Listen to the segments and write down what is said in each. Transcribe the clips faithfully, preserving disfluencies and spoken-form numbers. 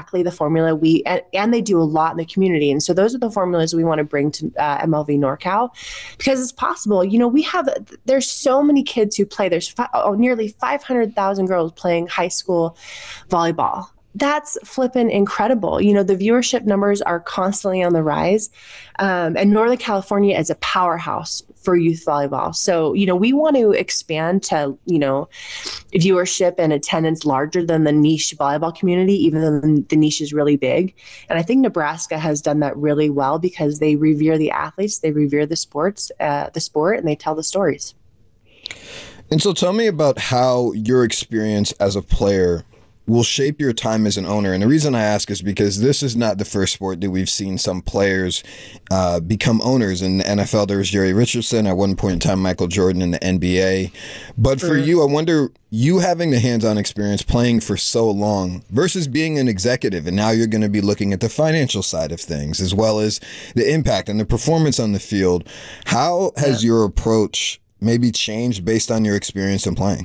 exactly the formula we, and, and they do a lot in the community. And so those are the formulas we want to bring to uh, M L V NorCal, because it's possible. You know, we have, there's so many kids who play. There's fi- oh, nearly five hundred thousand girls playing high school volleyball. That's flippin' incredible. You know, the viewership numbers are constantly on the rise. Um, and Northern California is a powerhouse for youth volleyball. So, you know, we want to expand to, you know, viewership and attendance larger than the niche volleyball community, even though the niche is really big. And I think Nebraska has done that really well because they revere the athletes, they revere the sports, uh, the sport, and they tell the stories. And so tell me about how your experience as a player will shape your time as an owner. And the reason I ask is because this is not the first sport that we've seen some players uh, become owners. In the N F L, there was Jerry Richardson. At one point in time, Michael Jordan in the N B A. But for you, I wonder, you having the hands-on experience playing for so long versus being an executive, and now you're going to be looking at the financial side of things as well as the impact and the performance on the field. How has yeah. your approach maybe changed based on your experience in playing?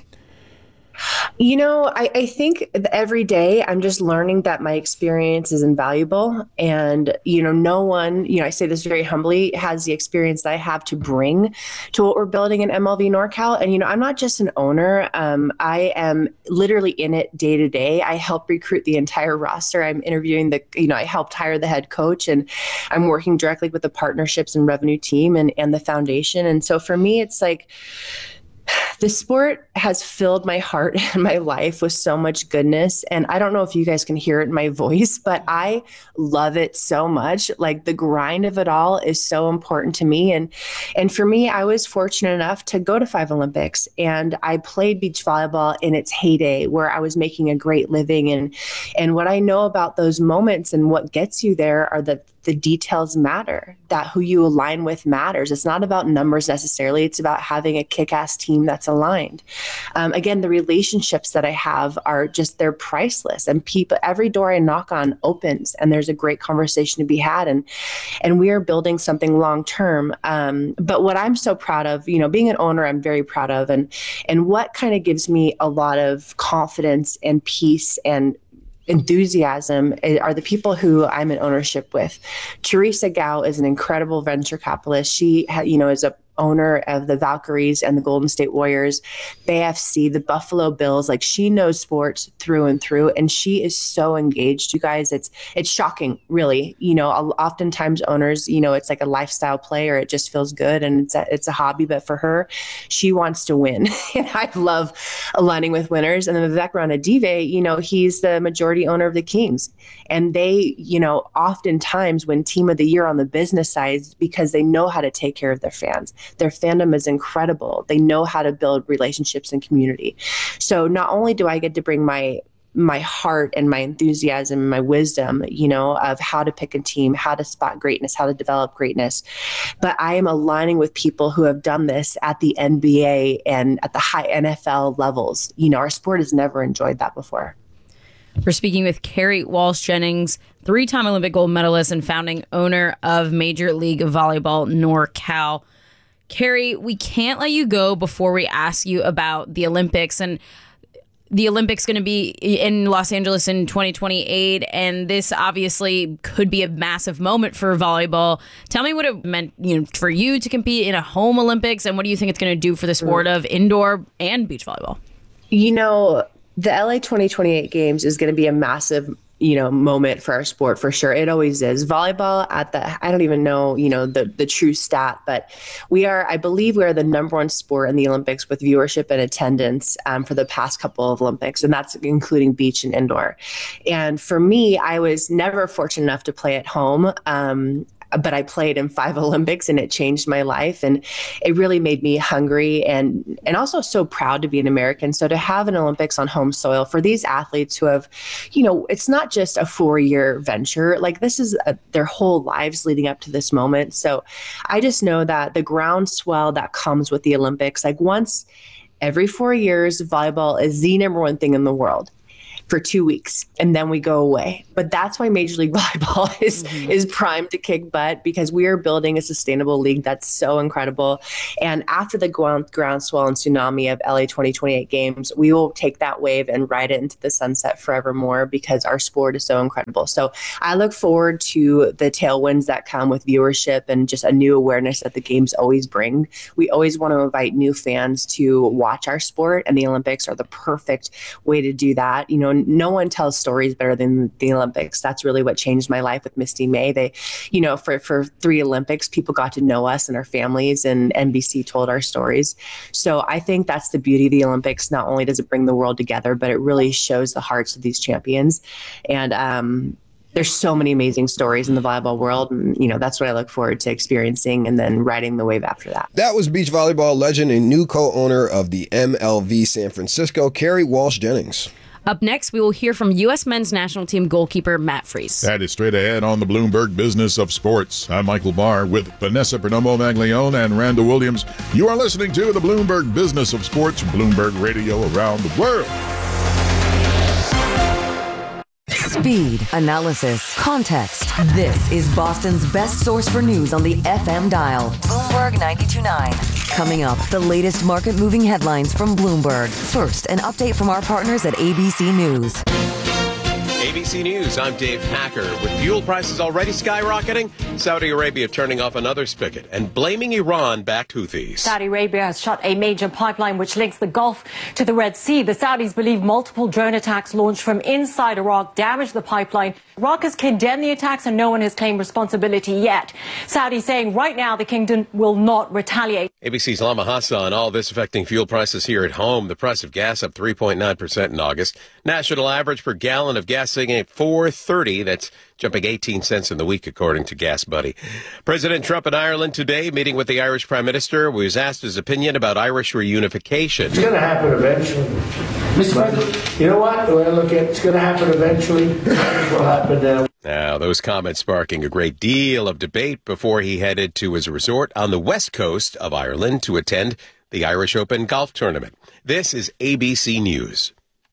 You know, I, I think every day I'm just learning that my experience is invaluable. And, you know, no one, you know, I say this very humbly, has the experience that I have to bring to what we're building in M L V NorCal. And, you know, I'm not just an owner. Um, I am literally in it day to day. I help recruit the entire roster. I'm interviewing the, you know, I helped hire the head coach, and I'm working directly with the partnerships and revenue team and, and the foundation. And so for me, it's like, the sport has filled my heart and my life with so much goodness. And I don't know if you guys can hear it in my voice, but I love it so much. Like, the grind of it all is so important to me. And, and for me, I was fortunate enough to go to five Olympics, and I played beach volleyball in its heyday where I was making a great living. And, and what I know about those moments and what gets you there are the the details matter, that who you align with matters. It's not about numbers necessarily. It's about having a kick-ass team that's aligned. Um, again, the relationships that I have are just, they're priceless. And people, every door I knock on opens, and there's a great conversation to be had. And, and we are building something long-term. Um, but what I'm so proud of, you know, being an owner, I'm very proud of, and, and what kind of gives me a lot of confidence and peace and enthusiasm are the people who I'm in ownership with. Teresa Gao is an incredible venture capitalist. She, ha, you know, is a owner of the Valkyries and the Golden State Warriors, Bay F C, the Buffalo Bills. Like, she knows sports through and through, and she is so engaged. You guys, it's it's shocking, really. You know, oftentimes owners, you know, it's like a lifestyle play, or it just feels good and it's a, it's a hobby. But for her, she wants to win, and I love aligning with winners. And then Vivek Ranadive, you know, he's the majority owner of the Kings, and they, you know, oftentimes win Team of the Year on the business side because they know how to take care of their fans. Their fandom is incredible. They know how to build relationships and community. So not only do I get to bring my my heart and my enthusiasm and my wisdom, you know, of how to pick a team, how to spot greatness, how to develop greatness, but I am aligning with people who have done this at the N B A and at the high N F L levels. You know, our sport has never enjoyed that before. We're speaking with Kerri Walsh Jennings, three-time Olympic gold medalist and founding owner of Major League Volleyball NorCal. Kerri, we can't let you go before we ask you about the Olympics. And the Olympics going to be in Los Angeles in twenty twenty-eight, and this obviously could be a massive moment for volleyball. Tell me what it meant, you know, for you to compete in a home Olympics, and what do you think it's going to do for the sport of indoor and beach volleyball? You know, the L A twenty twenty-eight games is going to be a massive, you know, moment for our sport, for sure. It always is. Volleyball at the, I don't even know, you know, the, the true stat, but we are, I believe we are the number one sport in the Olympics with viewership and attendance um, for the past couple of Olympics. And that's including beach and indoor. And for me, I was never fortunate enough to play at home. Um, but I played in five Olympics, and it changed my life, and it really made me hungry and and also so proud to be an American. So to have an Olympics on home soil for these athletes who have, you know, it's not just a four-year venture. Like, this is a, their whole lives leading up to this moment. So I just know that the groundswell that comes with the Olympics, like once every four years, volleyball is the number one thing in the world. for two weeks and then we go away. But that's why Major League Volleyball is, mm-hmm. is primed to kick butt, because we are building a sustainable league that's so incredible. And after the ground, groundswell and tsunami of L A twenty twenty-eight games, we will take that wave and ride it into the sunset forevermore, because our sport is so incredible. So I look forward to the tailwinds that come with viewership and just a new awareness that the games always bring. We always want to invite new fans to watch our sport, and the Olympics are the perfect way to do that. You know, no one tells stories better than the Olympics. That's really what changed my life with Misty May. They, you know, for, for three Olympics, people got to know us and our families, and N B C told our stories. So I think that's the beauty of the Olympics. Not only does it bring the world together, but it really shows the hearts of these champions. And, um, there's so many amazing stories in the volleyball world. And, you know, that's what I look forward to experiencing and then riding the wave after that. That was beach volleyball legend and new co-owner of the M L V San Francisco, Kerri Walsh Jennings. Up next, we will hear from U S men's national team goalkeeper Matt Freese. That is straight ahead on the Bloomberg Business of Sports. I'm Michael Barr with Vanessa Perdomo Maglione and Randall Williams. You are listening to the Bloomberg Business of Sports, Bloomberg Radio around the world. Speed, analysis, context. This is Boston's best source for news on the F M dial. Bloomberg ninety-two point nine. Coming up, the latest market-moving headlines from Bloomberg. First, an update from our partners at A B C News. A B C News, I'm Dave Packer. With fuel prices already skyrocketing, Saudi Arabia turning off another spigot and blaming Iran-backed Houthis. Saudi Arabia has shut a major pipeline which links the Gulf to the Red Sea. The Saudis believe multiple drone attacks launched from inside Iraq damaged the pipeline. Iraq has condemned the attacks and no one has claimed responsibility yet. Saudi saying right now the kingdom will not retaliate. A B C's Lama Hassan, all this affecting fuel prices here at home. The price of gas up three point nine percent in August. National average per gallon of gas sitting at four thirty. That's jumping eighteen cents in the week, according to Gas Buddy. President Trump in Ireland today, meeting with the Irish Prime Minister, was asked his opinion about Irish reunification. It's going to happen eventually. Mister President, you know what? The way I look at it, it's going to happen eventually. It will happen now. Now, those comments sparking a great deal of debate before he headed to his resort on the west coast of Ireland to attend the Irish Open golf tournament. This is A B C News.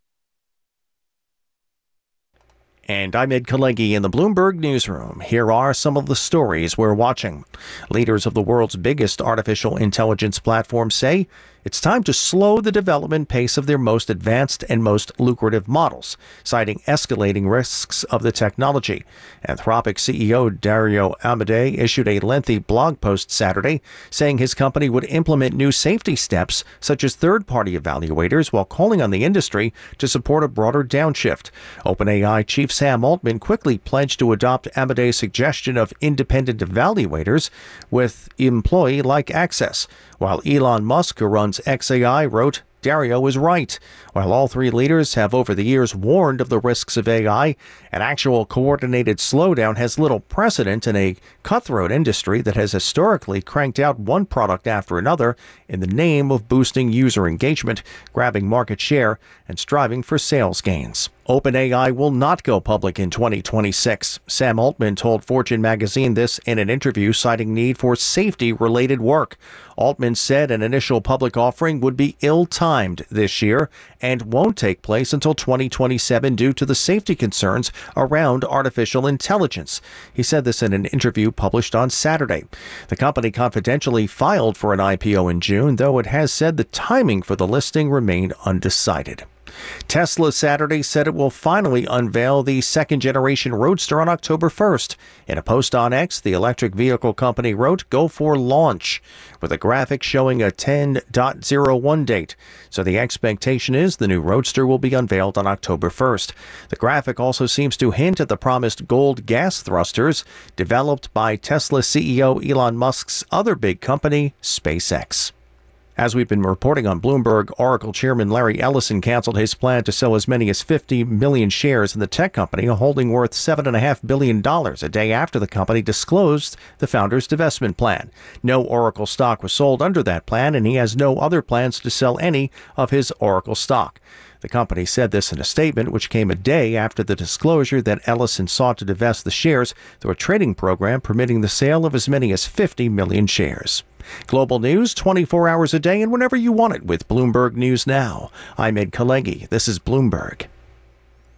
And I'm Ed Kalegi in the Bloomberg Newsroom. Here are some of the stories we're watching. Leaders of the world's biggest artificial intelligence platform say it's time to slow the development pace of their most advanced and most lucrative models, citing escalating risks of the technology. Anthropic C E O Dario Amodei issued a lengthy blog post Saturday saying his company would implement new safety steps such as third-party evaluators while calling on the industry to support a broader downshift. OpenAI chief Sam Altman quickly pledged to adopt Amodei's suggestion of independent evaluators with employee-like access, while Elon Musk, who runs X A I, wrote, Dario is right. While all three leaders have over the years warned of the risks of A I, an actual coordinated slowdown has little precedent in a cutthroat industry that has historically cranked out one product after another in the name of boosting user engagement, grabbing market share, and striving for sales gains. OpenAI will not go public in twenty twenty-six. Sam Altman told Fortune magazine this in an interview, citing need for safety-related work. Altman said an initial public offering would be ill-timed this year and won't take place until twenty twenty-seven due to the safety concerns around artificial intelligence. He said this in an interview published on Saturday. The company confidentially filed for an I P O in June, though it has said the timing for the listing remained undecided. Tesla Saturday said it will finally unveil the second-generation Roadster on October first. In a post on X, the electric vehicle company wrote, "Go for launch," with a graphic showing a ten oh one date. So the expectation is the new Roadster will be unveiled on October first. The graphic also seems to hint at the promised gold gas thrusters developed by Tesla C E O Elon Musk's other big company, SpaceX. As we've been reporting on Bloomberg, Oracle chairman Larry Ellison canceled his plan to sell as many as fifty million shares in the tech company, a holding worth seven point five billion dollars, a day after the company disclosed the founder's divestment plan. No Oracle stock was sold under that plan, and he has no other plans to sell any of his Oracle stock. The company said this in a statement, which came a day after the disclosure that Ellison sought to divest the shares through a trading program permitting the sale of as many as fifty million shares. Global news twenty-four hours a day and whenever you want it with Bloomberg News Now. I'm Ed Kalegi. This is Bloomberg.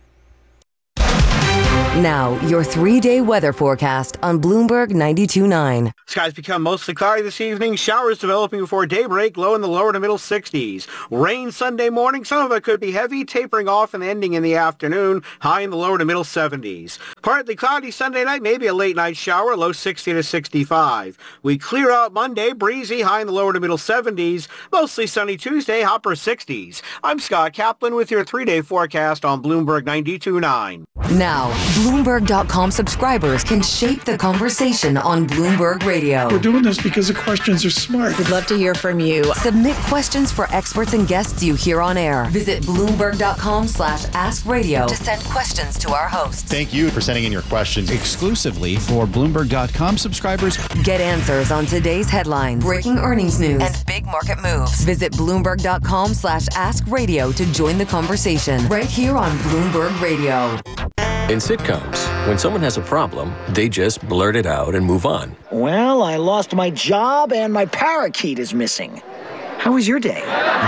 Now, your three-day weather forecast on Bloomberg ninety-two point nine. Skies become mostly cloudy this evening. Showers developing before daybreak, low in the lower to middle sixties. Rain Sunday morning. Some of it could be heavy, tapering off and ending in the afternoon, high in the lower to middle seventies. Partly cloudy Sunday night, maybe a late night shower, low sixty to sixty-five. We clear out Monday, breezy, high in the lower to middle seventies. Mostly sunny Tuesday, upper sixties. I'm Scott Kaplan with your three-day forecast on Bloomberg ninety-two point nine. Now, Bloomberg dot com subscribers can shape the conversation on Bloomberg Radio. We're doing this because the questions are smart. We'd love to hear from you. Submit questions for experts and guests you hear on air. Visit Bloomberg dot com slash ask radio to send questions to our hosts. Thank you for sending in your questions exclusively for Bloomberg dot com subscribers. Get answers on today's headlines, breaking earnings news, and big market moves. Visit Bloomberg dot com slash ask radio to join the conversation right here on Bloomberg Radio. In sitcoms, when someone has a problem, they just blurt it out and move on. Well, I lost my job and my parakeet is missing. How was your day?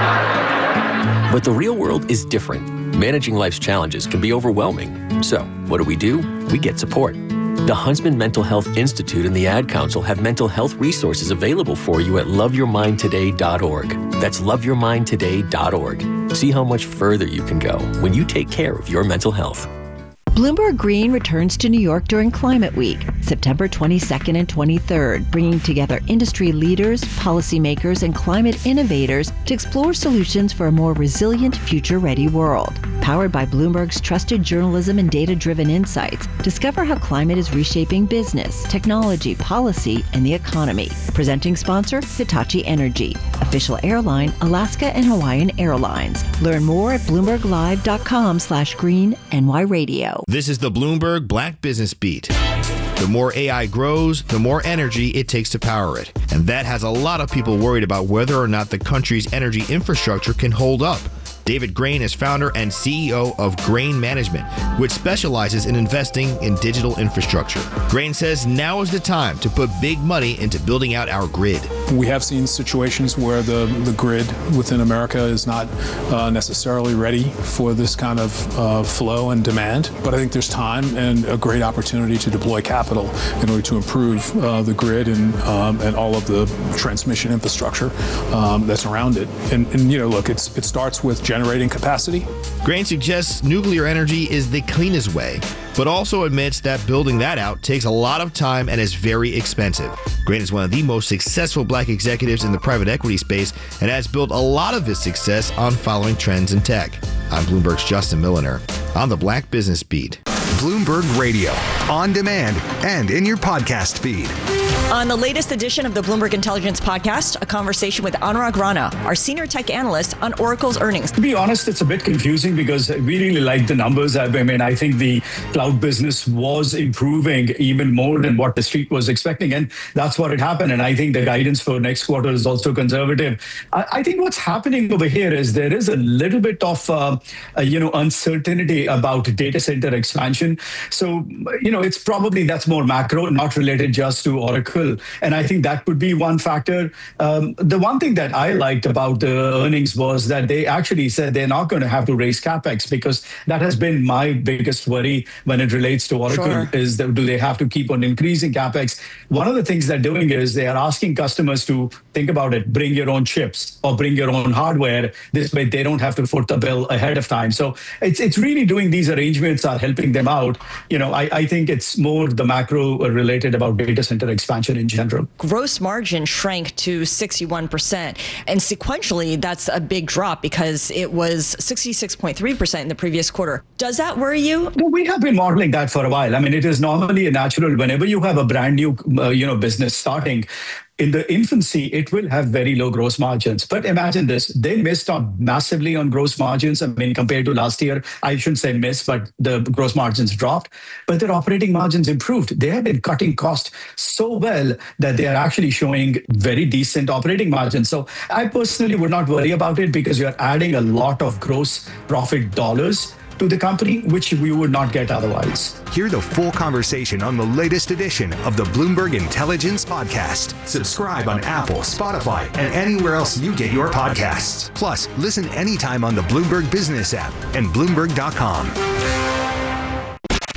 But the real world is different. Managing life's challenges can be overwhelming. So, what do we do? We get support. The Huntsman Mental Health Institute and the Ad Council have mental health resources available for you at love your mind today dot org. That's love your mind today dot org. See how much further you can go when you take care of your mental health. Bloomberg Green returns to New York during Climate Week, September twenty-second and twenty-third, bringing together industry leaders, policymakers, and climate innovators to explore solutions for a more resilient, future-ready world. Powered by Bloomberg's trusted journalism and data-driven insights, discover how climate is reshaping business, technology, policy, and the economy. Presenting sponsor, Hitachi Energy. Official airline, Alaska and Hawaiian Airlines. Learn more at bloomberg live dot com slash green N Y radio. This is the Bloomberg Black Business Beat. The more A I grows, the more energy it takes to power it. And that has a lot of people worried about whether or not the country's energy infrastructure can hold up. David Grain is founder and C E O of Grain Management, which specializes in investing in digital infrastructure. Grain says now is the time to put big money into building out our grid. We have seen situations where the, the grid within America is not uh, necessarily ready for this kind of uh, flow and demand. But I think there's time and a great opportunity to deploy capital in order to improve uh, the grid and um, and all of the transmission infrastructure um, that's around it. And, and you know, look, it's it starts with generating capacity. Grain suggests nuclear energy is the cleanest way, but also admits that building that out takes a lot of time and is very expensive. Grain is one of the most successful black executives in the private equity space and has built a lot of his success on following trends in tech. I'm Bloomberg's Justin Milliner on the Black Business Beat. Bloomberg Radio, on demand and in your podcast feed. On the latest edition of the Bloomberg Intelligence Podcast, a conversation with Anurag Rana, our senior tech analyst on Oracle's earnings. To be honest, it's a bit confusing because we really like the numbers. I mean, I think the cloud business was improving even more than what the street was expecting, and that's what had happened. And I think the guidance for next quarter is also conservative. I, I think what's happening over here is there is a little bit of, uh, uh, you know, uncertainty about data center expansion. So, you know, it's probably that's more macro, not related just to Oracle. And I think that could be one factor. Um, the one thing that I liked about the earnings was that they actually said they're not going to have to raise CapEx, because that has been my biggest worry when it relates to Oracle, sure. is that do they have to keep on increasing CapEx? One of the things they're doing is they are asking customers to think about it, bring your own chips or bring your own hardware. This way they don't have to foot the bill ahead of time. So it's it's really doing these arrangements are helping them out. You know, I, I think it's more the macro related about data center expansion in general. Gross margin shrank to sixty-one percent. And sequentially, that's a big drop because it was sixty-six point three percent in the previous quarter. Does that worry you? No, we have been modeling that for a while. I mean, it is normally a natural whenever you have a brand new, uh, you know, business starting. In the infancy, it will have very low gross margins. But imagine this, they missed on massively on gross margins. I mean, compared to last year, I shouldn't say miss, but the gross margins dropped. But their operating margins improved. They have been cutting costs so well that they are actually showing very decent operating margins. So I personally would not worry about it because you're adding a lot of gross profit dollars to the company, which we would not get otherwise. Hear the full conversation on the latest edition of the Bloomberg Intelligence Podcast. Subscribe on Apple, Spotify, and anywhere else you get your podcasts. Plus, listen anytime on the Bloomberg Business app and Bloomberg dot com.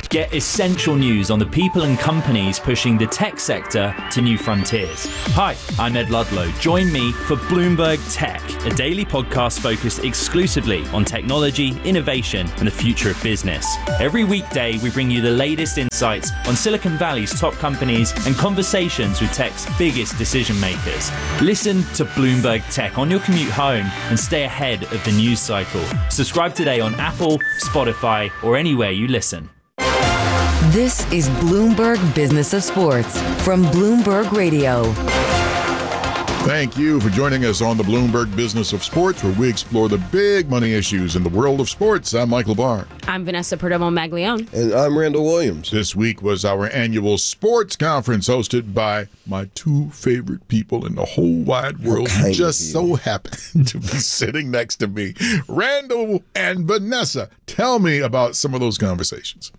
Get essential news on the people and companies pushing the tech sector to new frontiers. Hi, I'm Ed Ludlow. Join me for Bloomberg Tech, a daily podcast focused exclusively on technology, innovation, and the future of business. Every weekday, we bring you the latest insights on Silicon Valley's top companies and conversations with tech's biggest decision makers. Listen to Bloomberg Tech on your commute home and stay ahead of the news cycle. Subscribe today on Apple, Spotify, or anywhere you listen. This is Bloomberg Business of Sports from Bloomberg Radio. Thank you for joining us on the Bloomberg Business of Sports, where we explore the big money issues in the world of sports. I'm Michael Barr. I'm Vanessa Perdomo-Maglione. And I'm Randall Williams. This week was our annual sports conference hosted by my two favorite people in the whole wide world, who just so happen to be sitting next to me, Randall and Vanessa. Tell me about some of those conversations.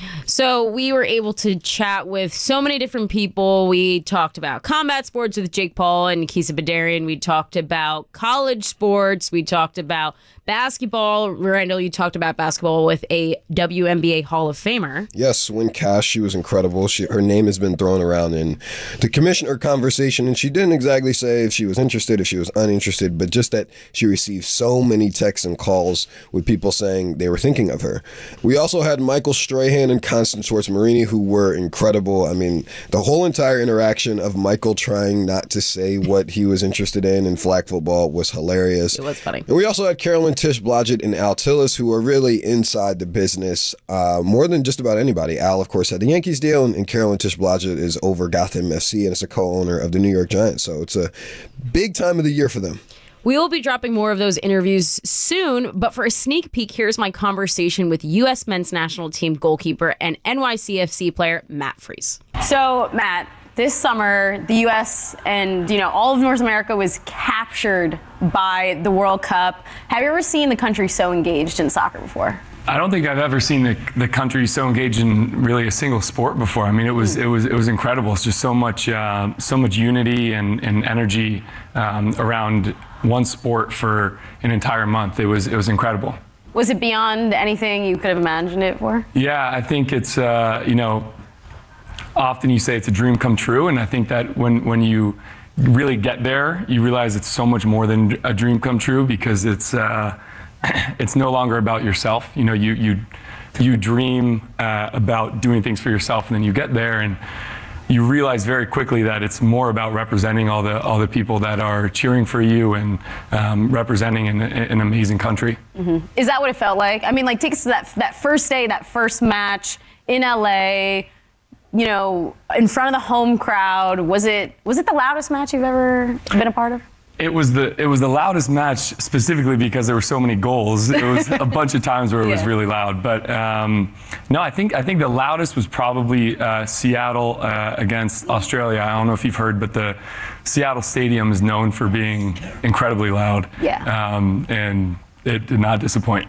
So we were able to chat with so many different people. We talked about combat sports with Jake Paul and Kisa Badarian. We talked about college sports. We talked about basketball. Randall, you talked about basketball with a W N B A Hall of Famer. Yes, Win Cash. She was incredible. She, her name has been thrown around in the commissioner conversation, and she didn't exactly say if she was interested, if she was uninterested, but just that she received so many texts and calls with people saying they were thinking of her. We also had Michael Strahan and Constance Schwartz-Marini, who were incredible. I mean, the whole entire interaction of Michael trying not to say what he was interested in in flag football was hilarious. It was funny. And we also had Carolyn Tish Blodgett and Al Tillis, who are really inside the business uh, more than just about anybody. Al, of course, had the Yankees deal, and, and Carolyn Tish Blodgett is over Gotham F C and is a co-owner of the New York Giants. So it's a big time of the year for them. We will be dropping more of those interviews soon, but for a sneak peek, here's my conversation with U S men's national team goalkeeper and N Y C F C player Matt Freese. So, Matt, this summer, the U S and, you know, all of North America was captured by the World Cup. Have you ever seen the country so engaged in soccer before? I don't think I've ever seen the, the country so engaged in really a single sport before. I mean, it was it was it was incredible. It's just so much uh, so much unity and, and energy um, around one sport for an entire month. It was it was incredible. Was it beyond anything you could have imagined it for? Yeah, I think it's uh, you know, often you say it's a dream come true, and I think that when when you really get there, you realize it's so much more than a dream come true, because it's uh, it's no longer about yourself. You know, you you you dream uh, about doing things for yourself, and then you get there and you realize very quickly that it's more about representing all the all the people that are cheering for you and um, representing an, an amazing country. Mm-hmm. Is that what it felt like? I mean, like, take us to that that first day, that first match in L A. You know, in front of the home crowd. Was it was it the loudest match you've ever been a part of? It was the it was the loudest match specifically because there were so many goals. It was a bunch of times where it was Yeah. really loud. But um, no, I think I think the loudest was probably uh, Seattle uh, against Australia. I don't know if you've heard, but the Seattle Stadium is known for being incredibly loud. Yeah. Um, and it did not disappoint.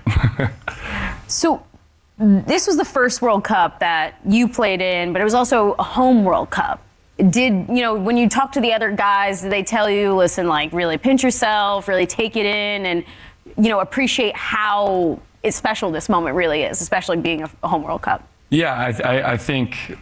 So this was the first World Cup that you played in, but it was also a home World Cup. Did, you know, when you talk to the other guys, did they tell you, listen, like, really pinch yourself, really take it in, and, you know, appreciate how it's special this moment really is, especially being a, a home World Cup? Yeah, I, I, I think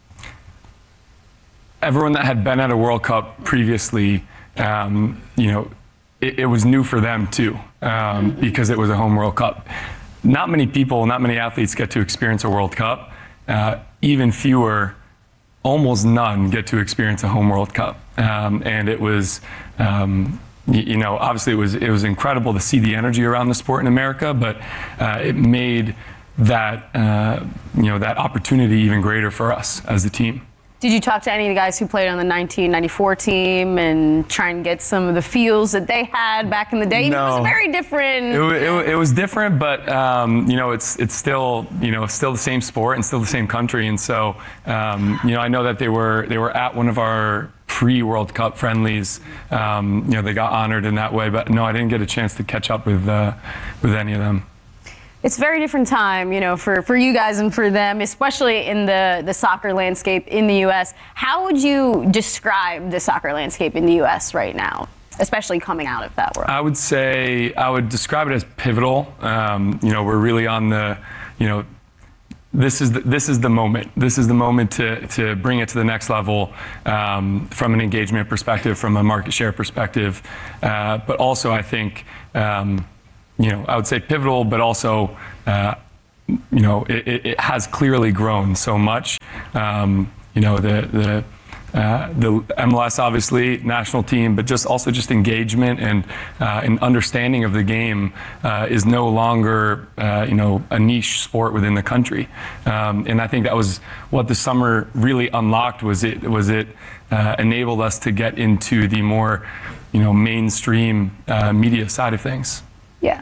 everyone that had been at a World Cup previously, um, you know, it, it was new for them too, um, because it was a home World Cup. Not many people, not many athletes get to experience a World Cup. Uh, even fewer, almost none, get to experience a home World Cup. Um, and it was, um, you, you know, obviously it was it was incredible to see the energy around the sport in America, but uh, it made that uh, you know that opportunity even greater for us as a team. Did you talk to any of the guys who played on the nineteen ninety-four team and try and get some of the feels that they had back in the day? No. It was very different. It, wa- it, wa- it was different, but um, you know, it's it's still you know still the same sport and still the same country, and so um, you know, I know that they were they were at one of our pre-World Cup friendlies. Um, you know, they got honored in that way, but no, I didn't get a chance to catch up with uh, with any of them. It's a very different time, you know, for, for you guys and for them, especially in the, the soccer landscape in the U S. How would you describe the soccer landscape in the U S right now, especially coming out of that world? I would say I would describe it as pivotal. Um, you know, we're really on the, you know, this is the, this is the moment. This is the moment to to bring it to the next level um, from an engagement perspective, from a market share perspective, uh, but also I think um, you know I would say pivotal, but also uh, you know it, it has clearly grown so much. Um, you know the the. Uh, the M L S, obviously, national team, but just also just engagement and uh, an understanding of the game uh, is no longer, uh, you know, a niche sport within the country. Um, and I think that was what the summer really unlocked. Was it was it uh, enabled us to get into the more, you know, mainstream uh, media side of things. Yeah.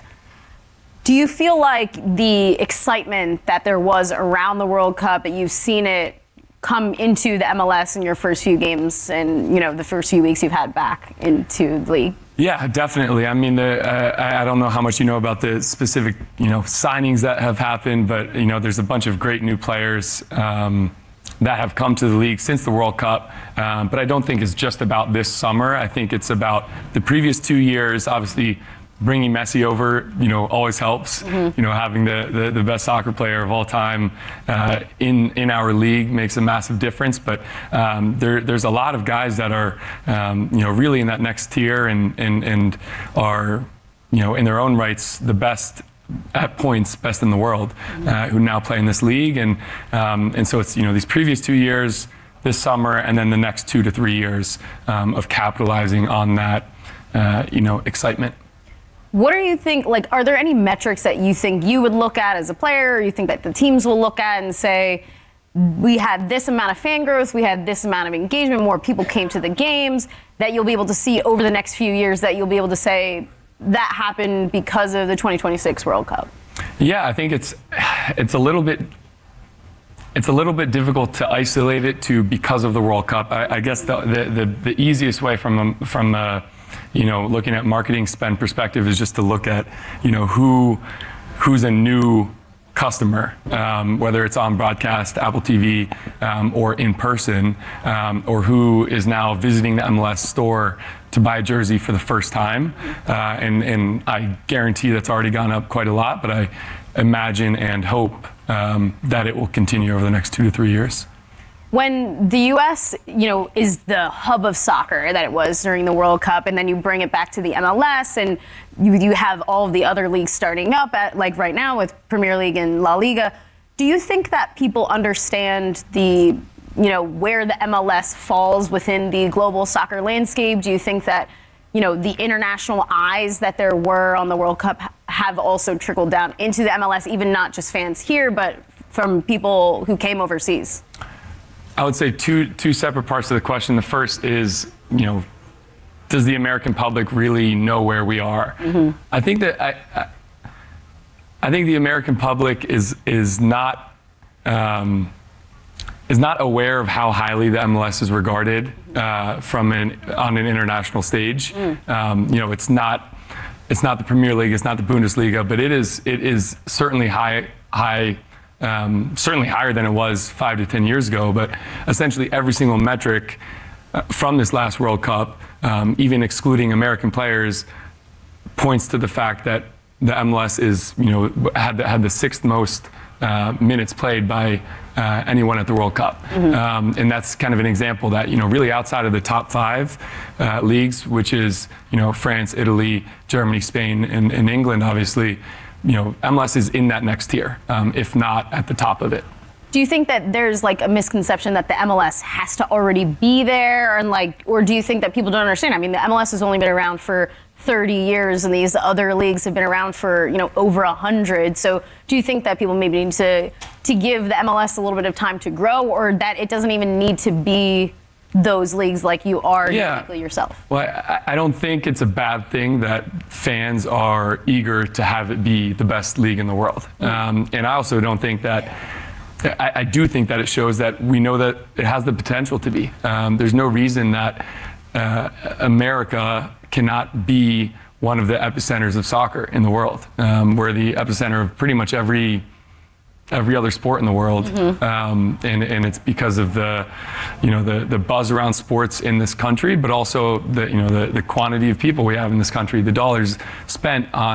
Do you feel like the excitement that there was around the World Cup, that you've seen it come into the M L S in your first few games and, you know, the first few weeks you've had back into the league? Yeah, definitely. I mean, the, uh, I don't know how much you know about the specific, you know, signings that have happened, but, you know, there's a bunch of great new players um, that have come to the league since the World Cup. Um, but I don't think it's just about this summer. I think it's about the previous two years, obviously. Bringing Messi over, you know, always helps. Mm-hmm. You know, having the, the, the best soccer player of all time uh, in in our league makes a massive difference. But um, there there's a lot of guys that are, um, you know, really in that next tier and and and are, you know, in their own rights the best at points, best in the world, uh, who now play in this league. And um, and so it's, you know, these previous two years, this summer, and then the next two to three years um, of capitalizing on that, uh, you know, excitement. What do you think, like, are there any metrics that you think you would look at as a player, or you think that the teams will look at and say, we had this amount of fan growth, we had this amount of engagement, more people came to the games, that you'll be able to see over the next few years, that you'll be able to say that happened because of the twenty twenty-six World Cup? Yeah, I think it's it's a little bit it's a little bit difficult to isolate it to because of the World Cup. I, I guess the, the the the easiest way from a, from a you know, looking at marketing spend perspective is just to look at, you know, who who's a new customer, um, whether it's on broadcast, Apple T V, um, or in person, um, or who is now visiting the M L S store to buy a jersey for the first time. Uh, and, and I guarantee that's already gone up quite a lot, but I imagine and hope um, that it will continue over the next two to three years. When the U S, you know, is the hub of soccer that it was during the World Cup, and then you bring it back to the M L S, and you, you have all of the other leagues starting up, at, like right now with Premier League and La Liga, do you think that people understand the, you know, where the M L S falls within the global soccer landscape? Do you think that, you know, the international eyes that there were on the World Cup have also trickled down into the M L S, even not just fans here, but from people who came overseas? I would say two two separate parts of the question. The first is, you know, does the American public really know where we are? Mm-hmm. I think that I, I, I think the American public is is not um, is not aware of how highly the M L S is regarded uh, from an on an international stage. Mm. Um, you know, it's not it's not the Premier League, it's not the Bundesliga, but it is it is certainly high high. Um, certainly higher than it was five to ten years ago, but essentially every single metric uh, from this last World Cup, um, even excluding American players, points to the fact that the M L S is, you know, had the, had the sixth most uh, minutes played by uh, anyone at the World Cup. Mm-hmm. Um, and that's kind of an example that, you know, really outside of the top five uh, leagues, which is, you know, France, Italy, Germany, Spain, and, and England, obviously, you know, M L S is in that next tier, um, if not at the top of it. Do you think that there's like a misconception that the M L S has to already be there, and like, or do you think that people don't understand? I mean, the M L S has only been around for thirty years, and these other leagues have been around for, you know, over a hundred. So, do you think that people maybe need to to give the M L S a little bit of time to grow, or that it doesn't even need to be those leagues like you are yeah. uniquely yourself? Well, I, I don't think it's a bad thing that fans are eager to have it be the best league in the world. Mm. Um, and I also don't think that, I, I do think that it shows that we know that it has the potential to be. Um, there's no reason that uh, America cannot be one of the epicenters of soccer in the world. Um, we're the epicenter of pretty much every every other sport in the world, mm-hmm. um, and and it's because of the, you know, the the buzz around sports in this country, but also the, you know, the the quantity of people we have in this country, the dollars spent on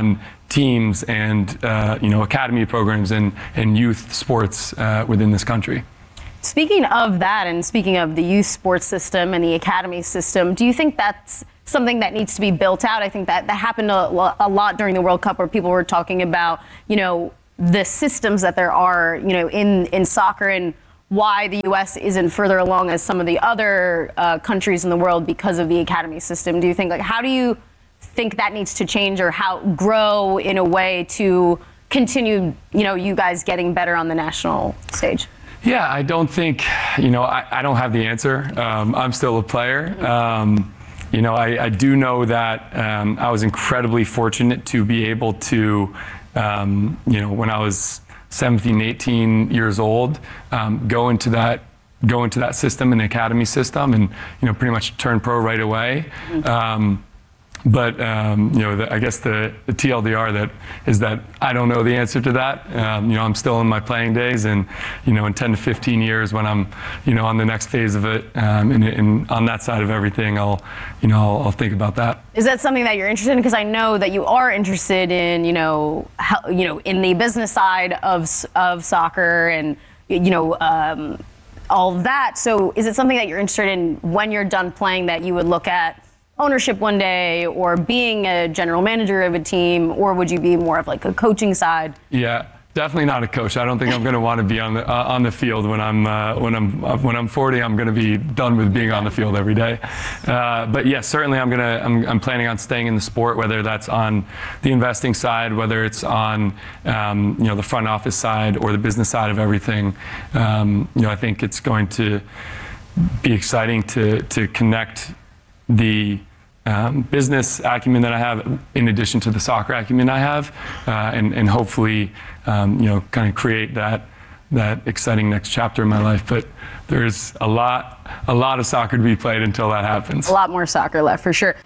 teams and uh, you know academy programs and and youth sports uh, within this country. Speaking of that, and speaking of the youth sports system and the academy system, do you think that's something that needs to be built out? I think that that happened a, lo- a lot during the World Cup, where people were talking about, you know, the systems that there are, you know, in, in soccer, and why the U S isn't further along as some of the other uh, countries in the world because of the academy system. Do you think, like, how do you think that needs to change, or how grow in a way to continue, you know, you guys getting better on the national stage? Yeah, I don't think, you know, I, I don't have the answer. Um, I'm still a player. Um, you know, I, I do know that um, I was incredibly fortunate to be able to, um, you know, when I was seventeen, eighteen years old, um, go into that go into that system, an academy system, and, you know, pretty much turn pro right away. Um, But, um, you know, the, I guess the, the T L D R that is that I don't know the answer to that. Um, you know, I'm still in my playing days, and, you know, in ten to fifteen years when I'm, you know, on the next phase of it, um, and, and on that side of everything, I'll, you know, I'll, I'll think about that. Is that something that you're interested in? Because I know that you are interested in, you know, how, you know, in the business side of, of soccer and, you know, um, all of that. So is it something that you're interested in when you're done playing, that you would look at ownership one day, or being a general manager of a team, or would you be more of like a coaching side? Yeah, definitely not a coach. I don't think I'm going to want to be on the uh, on the field when I'm uh, when I'm uh, when I'm forty. I'm going to be done with being on the field every day. Uh, but yes, yeah, certainly I'm gonna I'm, I'm planning on staying in the sport, whether that's on the investing side, whether it's on um, you know the front office side or the business side of everything. Um, you know, I think it's going to be exciting to to connect the Um, business acumen that I have, in addition to the soccer acumen I have, uh, and, and hopefully, um, you know, kind of create that that exciting next chapter in my life. But there's a lot, a lot of soccer to be played until that happens. A lot more soccer left, for sure.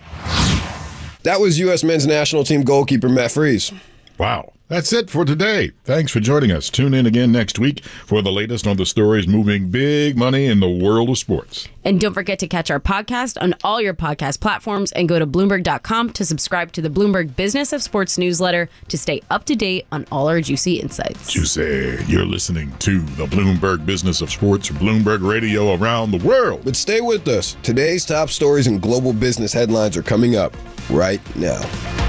That was U S men's national team goalkeeper Matt Freese. Wow. That's it for today. Thanks for joining us. Tune in again next week for the latest on the stories moving big money in the world of sports. And don't forget to catch our podcast on all your podcast platforms, and go to Bloomberg dot com to subscribe to the Bloomberg Business of Sports newsletter to stay up to date on all our juicy insights. Juicy. You're listening to the Bloomberg Business of Sports, Bloomberg Radio around the world. But stay with us. Today's top stories and global business headlines are coming up right now.